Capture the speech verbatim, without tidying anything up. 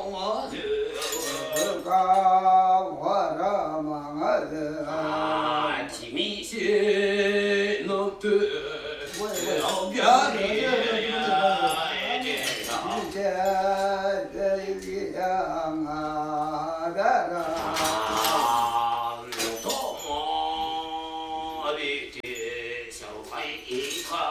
我的个我的妈的啊，提米西诺的老表弟呀，这啥？ 这这样啊的个。 啊，老多么的小孩一看。